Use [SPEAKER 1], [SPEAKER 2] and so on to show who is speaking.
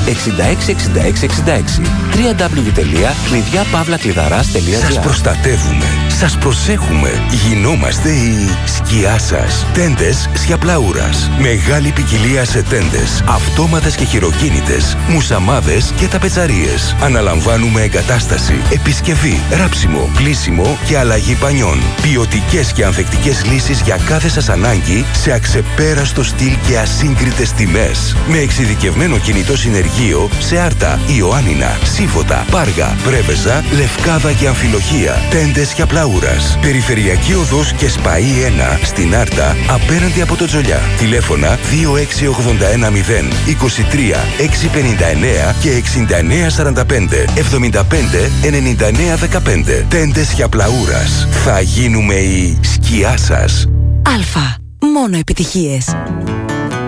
[SPEAKER 1] 666666. www.κλειδιά-κλειδαράς.gr.
[SPEAKER 2] Σας προστατεύουμε, σας προσέχουμε. Γινόμαστε η σκιά σας. Τέντες Σιαπλαούρας. Μεγάλη ποικιλία σε τέντες, αυτόματες και χειροκίνητες, μουσαμάδες και ταπετσαρίες. Αναλαμβάνουμε εγκατάσταση, επισκευή, ράψιμο, πλύσιμο και αλλαγή πανιών. Ποιοτικές και ανθεκτικές λύσεις για κάθε σας ανάγκη σε αξεπέραστο στυλ και ασύγκριτες τιμές. Με εξειδικευμένο κινητό συνεργείο σε Άρτα, Ιωάννινα, Σύφωτα, Πάργα, Πρέβεζα, Λευκάδα και Αμφιλοχία. Τέντες Σιαπλαούρας. Περιφερειακή οδός και Σπαΐ 1 στην Άρτα απέναντι από το Τζολιά. Τηλέφωνα 26810 23 659 και 6945 75 99 15. Τέντες Σιαπλαούρας. Θα γίνουμε η σκιά σας.
[SPEAKER 3] Αλφα. Μόνο επιτυχίες.